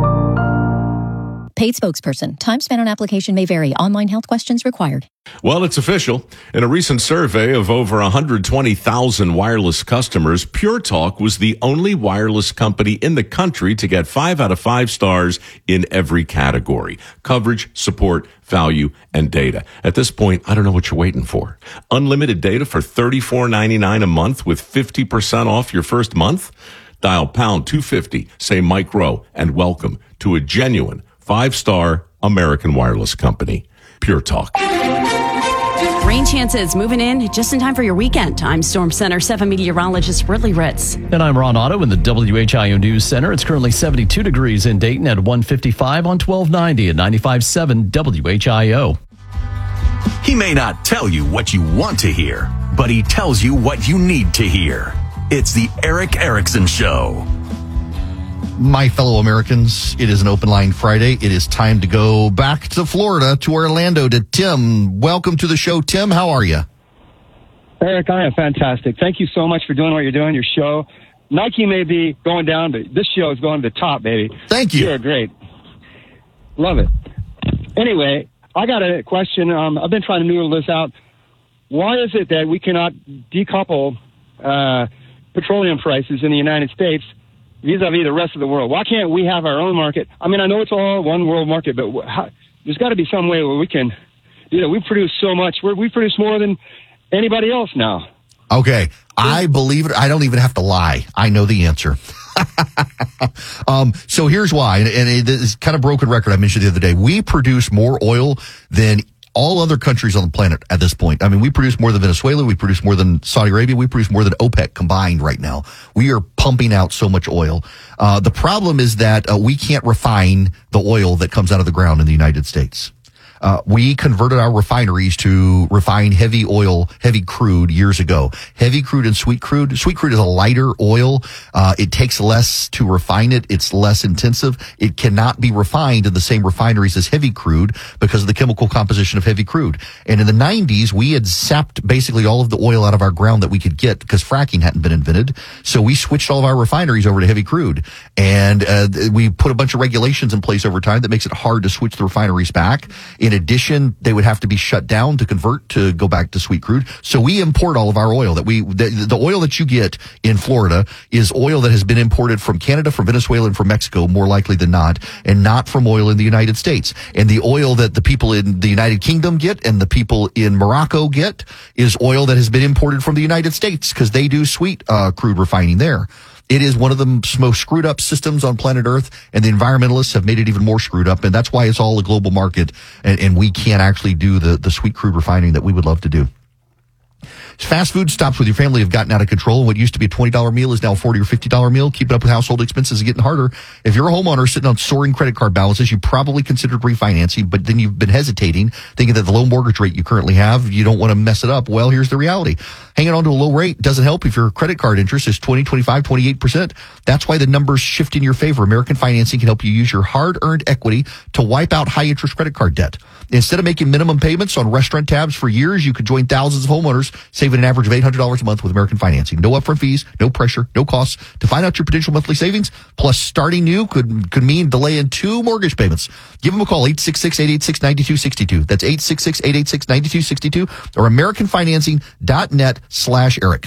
Paid spokesperson. Time spent on application may vary. Online health questions required. Well, it's official. In a recent survey of over one hundred twenty thousand wireless customers, Pure Talk was the only wireless company in the country to get five out of five stars in every category: coverage, support, value, and data. At this point, I don't know what you're waiting for. Unlimited data for thirty-four ninety-nine a month with fifty percent off your first month? Dial pound two fifty, say Mike Rowe, and welcome to a genuine five-star American wireless company. Pure Talk. Rain chances moving in just in time for your weekend. I'm Storm Center seven meteorologist Ridley Ritz. And I'm Ron Otto in the W H I O News Center. It's currently seventy-two degrees in Dayton at one fifty-five on twelve ninety at ninety-five point seven W H I O. He may not tell you what you want to hear, but he tells you what you need to hear. It's the Erick Erickson Show. My fellow Americans, it is an Open Line Friday. It is time to go back to Florida, to Orlando, to Tim. Welcome to the show, Tim. How are you? Eric, I am fantastic. Thank you so much for doing what you're doing, your show. Nike may be going down, but this show is going to the top, baby. Thank you. You're great. Love it. Anyway, I got a question. Um, I've been trying to noodle this out. Why is it that we cannot decouple uh, petroleum prices in the United States vis-a-vis the rest of the world? Why can't we have our own market? I mean, I know it's all one world market, but how, there's got to be some way where we can do that. We produce so much. We're, we produce more than anybody else now. Okay. I believe it. I don't even have to lie. I know the answer. um, so here's why. And, and it is kind of broken record I mentioned the other day. We produce more oil than all other countries on the planet at this point. I mean, we produce more than Venezuela. We produce more than Saudi Arabia. We produce more than OPEC combined right now. We are pumping out so much oil. Uh, the problem is that uh, we can't refine the oil that comes out of the ground in the United States. Uh, we converted our refineries to refine heavy oil, heavy crude years ago. Heavy crude and sweet crude. Sweet crude is a lighter oil. Uh, it takes less to refine it. It's less intensive. It cannot be refined in the same refineries as heavy crude because of the chemical composition of heavy crude. And in the nineties, we had sapped basically all of the oil out of our ground that we could get because fracking hadn't been invented. So we switched all of our refineries over to heavy crude. And uh, we put a bunch of regulations in place over time that makes it hard to switch the refineries back. In addition, they would have to be shut down to convert to go back to sweet crude. So we import all of our oil that we, the, the oil that you get in Florida is oil that has been imported from Canada, from Venezuela, and from Mexico, more likely than not, and not from oil in the United States. And the oil that the people in the United Kingdom get and the people in Morocco get is oil that has been imported from the United States because they do sweet uh, crude refining there. It is one of the most screwed up systems on planet Earth, and the environmentalists have made it even more screwed up, and that's why it's all a global market, and, and we can't actually do the, the sweet crude refining that we would love to do. Fast food stops with your family have gotten out of control. What used to be a twenty dollars meal is now a forty dollars or fifty dollars meal. Keeping up with household expenses is getting harder. If you're a homeowner sitting on soaring credit card balances, you probably considered refinancing, but then you've been hesitating, thinking that the low mortgage rate you currently have, you don't want to mess it up. Well, here's the reality. Hanging on to a low rate doesn't help if your credit card interest is twenty, twenty-five, twenty-eight percent. That's why the numbers shift in your favor. American Financing can help you use your hard-earned equity to wipe out high-interest credit card debt. Instead of making minimum payments on restaurant tabs for years, you could join thousands of homeowners, saving an average of eight hundred dollars a month with American Financing. No upfront fees, no pressure, no costs. To find out your potential monthly savings, plus starting new could could mean delaying two mortgage payments. Give them a call, eight six six, eight eight six, nine two six two. That's eight six six, eight eight six, nine two six two or american financing dot net slash Eric.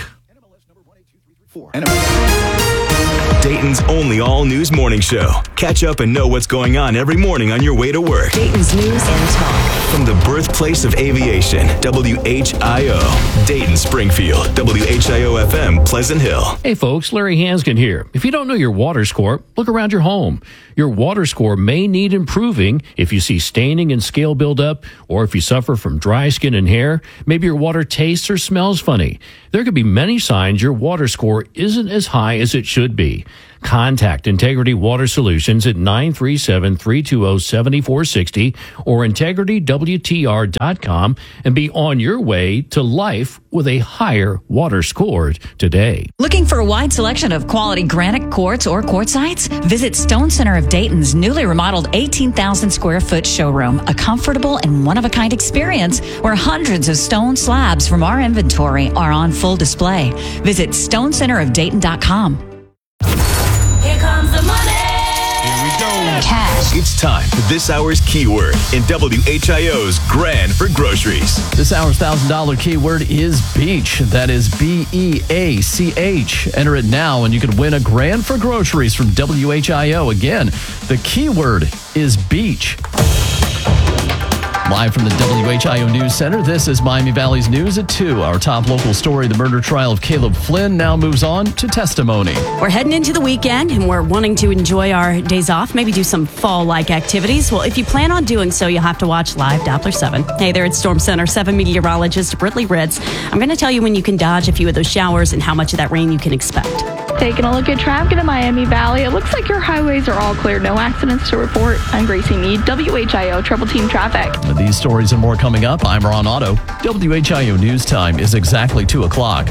Dayton's only all-news morning show. Catch up and know what's going on every morning on your way to work. Dayton's News and Talk. From the birthplace of aviation, W H I O. Dayton, Springfield, W H I O F M, Pleasant Hill. Hey folks, Larry Hanskin here. If you don't know your water score, look around your home. Your water score may need improving if you see staining and scale buildup, or if you suffer from dry skin and hair. Maybe your water tastes or smells funny. There could be many signs your water score isn't as high as it should be. Contact Integrity Water Solutions at nine three seven, three two zero, seven four six zero or integrity w t r dot com and be on your way to life with a higher water score today. Looking for a wide selection of quality granite quartz or quartzites? Visit Stone Center of Dayton's newly remodeled eighteen thousand square foot showroom, a comfortable and one-of-a-kind experience where hundreds of stone slabs from our inventory are on full display. Visit stone center of dayton dot com. Here comes the money. Here we go. Cash. It's time for this hour's keyword in W H I O's Grand for Groceries. This hour's one thousand dollars keyword is beach. That is B E A C H. Enter it now and you can win a grand for groceries from W H I O. Again, the keyword is beach. Live from the W H I O News Center, this is Miami Valley's News at two. Our top local story, the murder trial of Caleb Flynn, now moves on to testimony. We're heading into the weekend and we're wanting to enjoy our days off, maybe do some fall-like activities. Well, if you plan on doing so, you'll have to watch live Doppler seven. Hey there, it's Storm Center seven meteorologist Britley Ritz. I'm going to tell you when you can dodge a few of those showers and how much of that rain you can expect. Taking a look at traffic in the Miami Valley. It looks like your highways are all clear. No accidents to report. I'm Gracie Mead, W H I O Trouble Team Traffic. With these stories and more coming up, I'm Ron Otto. W H I O News Time is exactly two o'clock.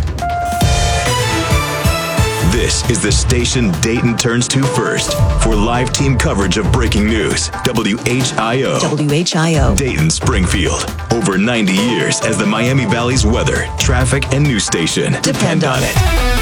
This is the station Dayton turns to first for live team coverage of breaking news. W H I O. W H I O. Dayton, Springfield. Over ninety years as the Miami Valley's weather, traffic, and news station. Depend on it.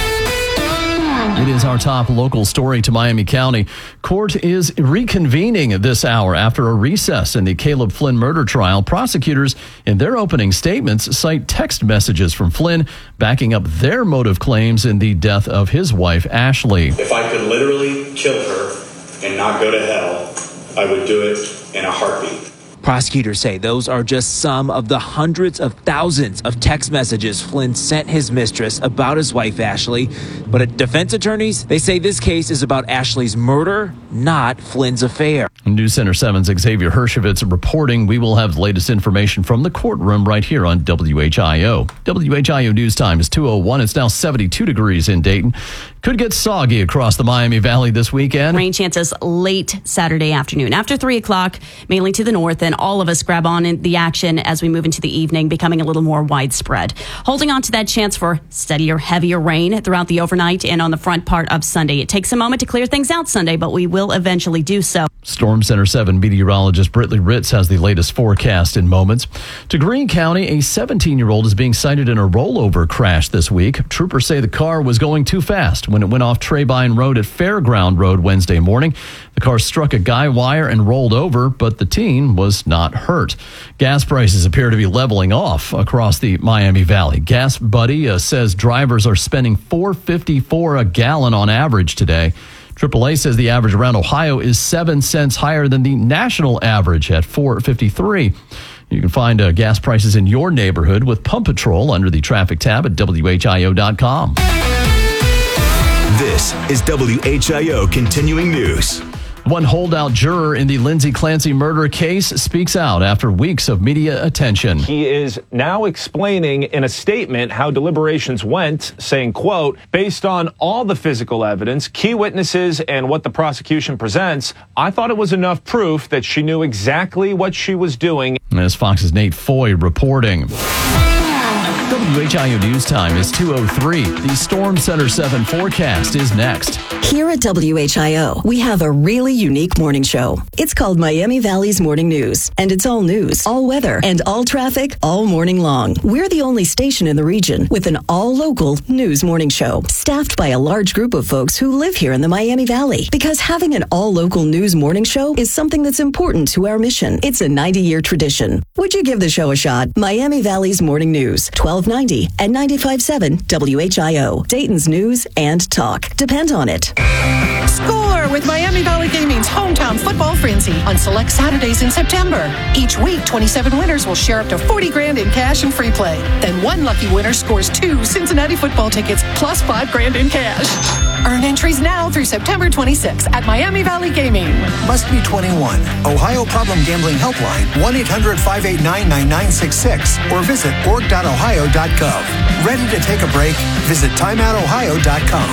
It is our top local story to Miami County. Court is reconvening this hour after a recess in the Caleb Flynn murder trial. Prosecutors, in their opening statements, cite text messages from Flynn backing up their motive claims in the death of his wife, Ashley. If I could literally kill her and not go to hell, I would do it in a heartbeat. Prosecutors say those are just some of the hundreds of thousands of text messages Flynn sent his mistress about his wife, Ashley. But at defense attorneys, they say this case is about Ashley's murder, not Flynn's affair. News Center seven's Xavier Hershevitz reporting. We will have the latest information from the courtroom right here on W H I O. W H I O News Time is two oh one. It's now seventy-two degrees in Dayton. Could get soggy across the Miami Valley this weekend. Rain chances late Saturday afternoon. After three o'clock, mainly to the north, and all of us grab on in the action as we move into the evening, becoming a little more widespread. Holding on to that chance for steadier, heavier rain throughout the overnight and on the front part of Sunday. It takes a moment to clear things out Sunday, but we will eventually do so. Storm Center seven meteorologist Britley Ritz has the latest forecast in moments. To Greene County, a seventeen-year-old is being cited in a rollover crash this week. Troopers say the car was going too fast when it went off Trebine Road at Fairground Road Wednesday morning. The car struck a guy wire and rolled over, but the teen was not hurt. Gas prices appear to be leveling off across the Miami Valley. Gas Buddy uh, says drivers are spending four dollars and fifty-four cents a gallon on average today. triple A says the average around Ohio is seven cents higher than the national average at four dollars and fifty-three cents. You can find uh, gas prices in your neighborhood with Pump Patrol under the traffic tab at W H I O dot com. This is W H I O Continuing News. One holdout juror in the Lindsay Clancy murder case speaks out after weeks of media attention. He is now explaining in a statement how deliberations went, saying, quote, based on all the physical evidence, key witnesses, and what the prosecution presents, I thought it was enough proof that she knew exactly what she was doing. As Fox's Nate Foy reporting. W H I O News Time is two oh three. The Storm Center seven forecast is next. Here at W H I O, we have a really unique morning show. It's called Miami Valley's Morning News, and it's all news, all weather, and all traffic all morning long. We're the only station in the region with an all-local news morning show, staffed by a large group of folks who live here in the Miami Valley. Because having an all-local news morning show is something that's important to our mission. It's a ninety-year tradition. Would you give the show a shot? Miami Valley's Morning News, twelve ninety and ninety-five point seven W H I O. Dayton's news and talk. Depend on it. Score with Miami Valley Gaming's hometown football frenzy on select Saturdays in September. Each week, twenty-seven winners will share up to forty grand in cash and free play. Then one lucky winner scores two Cincinnati football tickets plus five grand in cash. Earn entries now through September twenty-sixth at Miami Valley Gaming. Must be twenty-one. Ohio Problem Gambling Helpline, one eight hundred five eight nine nine nine six six, or visit org dot ohio dot gov. Ready to take a break? Visit time out ohio dot com.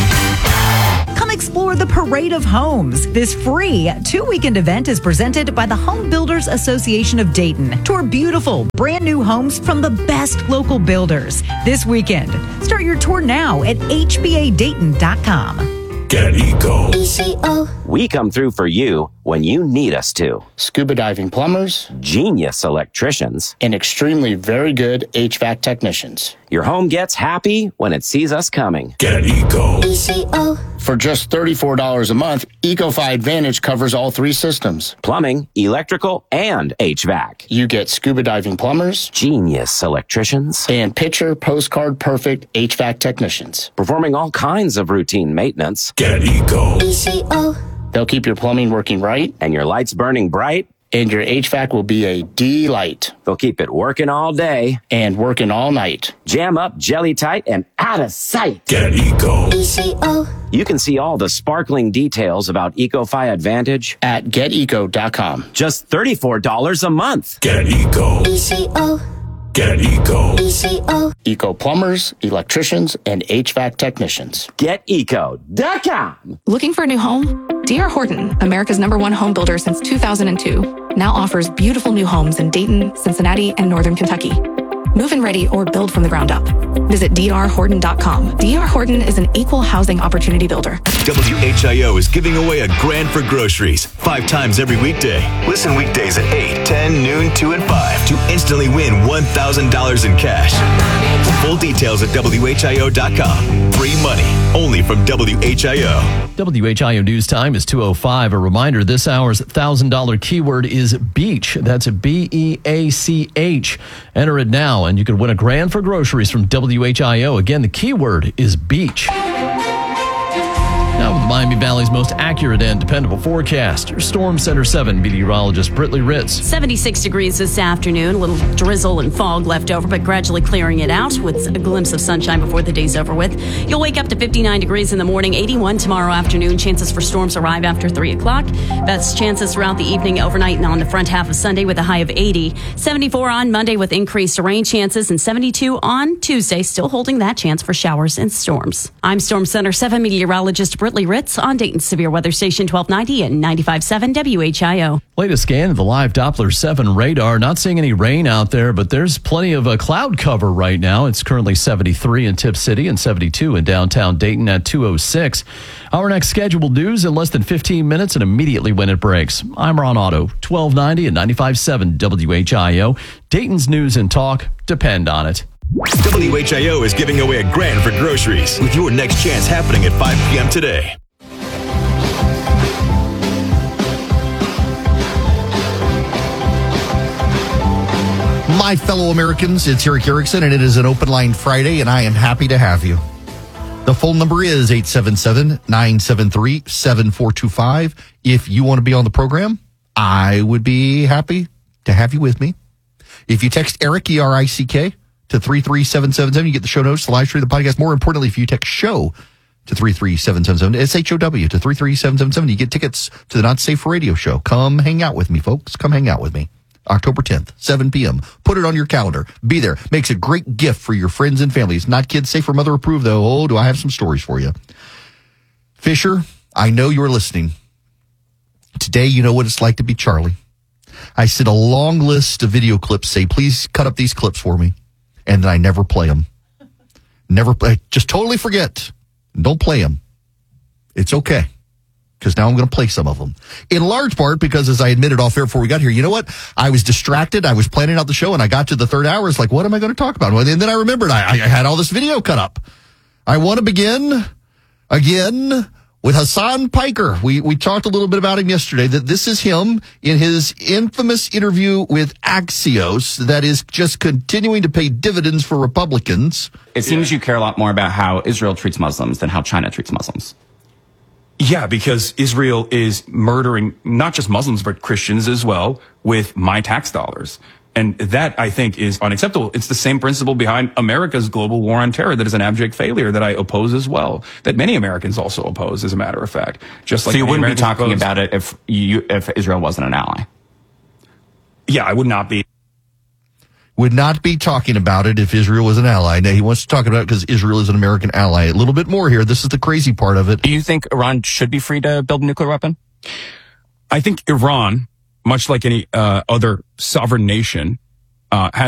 Come explore the Parade of Homes. This free two-weekend event is presented by the Home Builders Association of Dayton. Tour beautiful, brand new homes from the best local builders this weekend. Start your tour now at H B A Dayton dot com. Get Eco. We come through for you when you need us to. Scuba diving plumbers, genius electricians, and extremely very good H V A C technicians. Your home gets happy when it sees us coming. Get Eco. For just thirty-four dollars a month, EcoFi Advantage covers all three systems. Plumbing, electrical, and H V A C. You get scuba diving plumbers, genius electricians, and picture postcard perfect H V A C technicians. Performing all kinds of routine maintenance. Get Eco. They'll keep your plumbing working right, and your lights burning bright, and your H V A C will be a delight. They'll keep it working all day and working all night. Jam up, jelly tight, and out of sight. Get Eco. You can see all the sparkling details about EcoFi Advantage at get eco dot com. Just thirty-four dollars a month. Get Eco. Get Eco. Eco plumbers, electricians, and H V A C technicians. Get eco dot com. Looking for a new home? D R Horton, America's number one home builder since two thousand two, now offers beautiful new homes in Dayton, Cincinnati, and Northern Kentucky. Move-in ready or build from the ground up. Visit D R Horton dot com. D R Horton is an equal housing opportunity builder. W H I O is giving away a grand for groceries five times every weekday. Listen weekdays at eight, ten, noon, two, and five to instantly win one thousand dollars in cash. Full details at W H I O dot com. Free money only from W H I O. W H I O News Time is two oh five. A reminder, this hour's one thousand dollars keyword is beach. That's B E A C H. Enter it now, and you can win a grand for groceries from W H I O. Again, the keyword is beach. Now with Miami Valley's most accurate and dependable forecast, your Storm Center seven meteorologist Britley Ritz. seventy-six degrees this afternoon, a little drizzle and fog left over, but gradually clearing it out with a glimpse of sunshine before the day's over with. You'll wake up to fifty-nine degrees in the morning, eighty-one tomorrow afternoon. Chances for storms arrive after three o'clock. Best chances throughout the evening, overnight, and on the front half of Sunday with a high of eighty. seventy-four on Monday with increased rain chances, and seventy-two on Tuesday, still holding that chance for showers and storms. I'm Storm Center seven meteorologist Britley Ritz on Dayton's Severe Weather Station twelve ninety and ninety-five point seven W H I O. Latest scan of the live Doppler seven radar. Not seeing any rain out there, but there's plenty of a cloud cover right now. It's currently seventy-three in Tip City and seventy-two in downtown Dayton at two oh six. Our next scheduled news in less than fifteen minutes and immediately when it breaks. I'm Ron Otto, twelve ninety and ninety-five point seven W H I O. Dayton's news and talk depend on it. W H I O is giving away a grand for groceries with your next chance happening at five p.m. today. My fellow Americans, it's Eric Erickson, and it is an Open Line Friday, and I am happy to have you. The phone number is eight seven seven, nine seven three, seven four two five. If you want to be on the program, I would be happy to have you with me. If you text Eric, E R I C K, to three three seven seven seven, you get the show notes, the live stream, the podcast. More importantly, if you text show to three three seven seven seven, S H O W, to three three seven seven seven, you get tickets to the Not Safe for Radio show. Come hang out with me, folks. Come hang out with me. October tenth, seven p.m. Put it on your calendar. Be there. Makes a great gift for your friends and families. Not kids safe or mother approved, though. Oh, do I have some stories for you. Fisher, I know you're listening. Today, you know what it's like to be Charlie. I sent a long list of video clips, say, please cut up these clips for me. and then I never play them. Never play. Just totally forget. Don't play them. It's okay. Because now I'm going to play some of them. In large part because, as I admitted off air before we got here, you know what? I was distracted. I was planning out the show, and I got to the third hour. It's like, what am I going to talk about? And then I remembered I, I had all this video cut up. I want to begin again with Hassan Piker. We we talked a little bit about him yesterday, that this is him in his infamous interview with Axios that is just continuing to pay dividends for Republicans. It seems you care a lot more about how Israel treats Muslims than how China treats Muslims. Yeah, because Israel is murdering not just Muslims, but Christians as well with my tax dollars. And that, I think, is unacceptable. It's the same principle behind America's global war on terror that is an abject failure that I oppose as well, that many Americans also oppose, as a matter of fact. Just like so you wouldn't Americans be talking oppose. about it if you if Israel wasn't an ally? Yeah, I would not be. Would not be talking about it if Israel was an ally. Now, he wants to talk about it because Israel is an American ally. A little bit more here. This is the crazy part of it. Do you think Iran should be free to build a nuclear weapon? I think Iran, much like any uh, other sovereign nation, uh, has